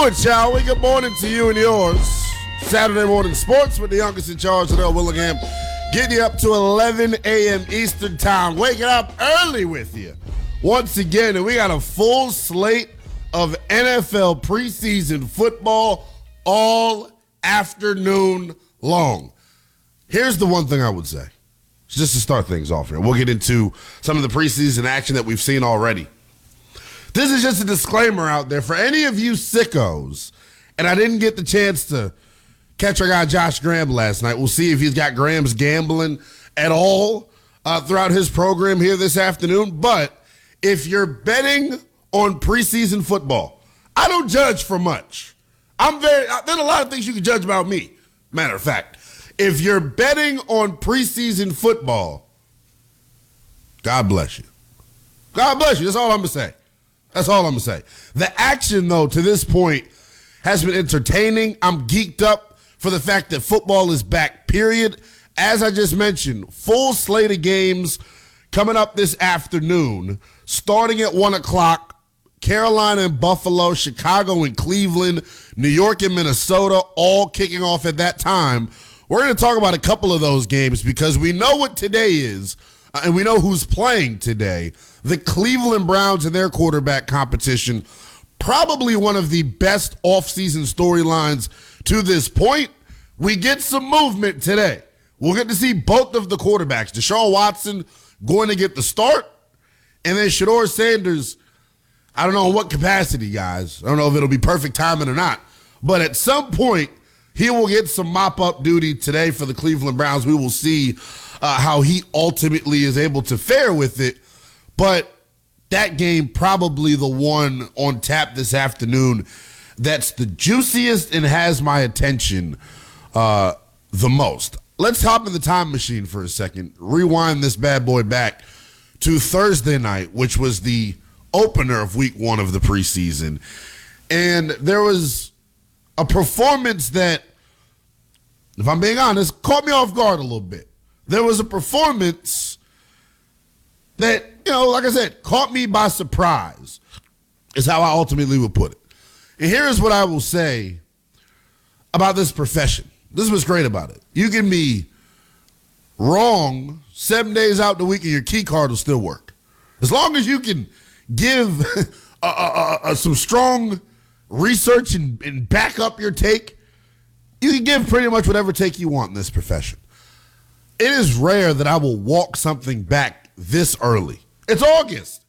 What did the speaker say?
do it, shall we? Good morning to you and yours. Saturday morning sports with the youngest in charge, Adele Willingham. Getting you up to 11 a.m. Eastern time. Waking up early with you once again. And we got a full slate of NFL preseason football all afternoon long. Here's the one thing I would say, just to start things off here. We'll get into some of the preseason action that we've seen already. This is just a disclaimer out there for any of you sickos, and I didn't get the chance to catch our guy Josh Graham last night. We'll see if he's got Graham's gambling at all throughout his program here this afternoon. But if you're betting on preseason football, I don't judge for much. There's a lot of things you can judge about me. Matter of fact, if you're betting on preseason football, God bless you. God bless you. That's all I'm going to say. That's all I'm going to say. The action, though, to this point has been entertaining. I'm geeked up for the fact that football is back, period. As I just mentioned, full slate of games coming up this afternoon, starting at 1 o'clock. Carolina and Buffalo, Chicago and Cleveland, New York and Minnesota, all kicking off at that time. We're going to talk about a couple of those games because we know what today is, and we know who's playing today. The Cleveland Browns and their quarterback competition, probably one of the best offseason storylines to this point. We get some movement today. We'll get to see both of the quarterbacks. Deshaun Watson going to get the start, and then Shedeur Sanders, I don't know in what capacity, guys. I don't know if it'll be perfect timing or not, but at some point, he will get some mop-up duty today for the Cleveland Browns. We will see how he ultimately is able to fare with it. But that game, probably the one on tap this afternoon that's the juiciest and has my attention the most. Let's hop in the time machine for a second. Rewind this bad boy back to Thursday night, which was the opener of week 1 of the preseason. And there was a performance that, if I'm being honest, caught me off guard a little bit. There was a performance that, like I said, caught me by surprise, is how I ultimately would put it. And here is what I will say about this profession. This is what's great about it. You can be wrong 7 days out the week and your key card will still work. As long as you can give some strong research and back up your take, you can give pretty much whatever take you want in this profession. It is rare that I will walk something back this early. It's August.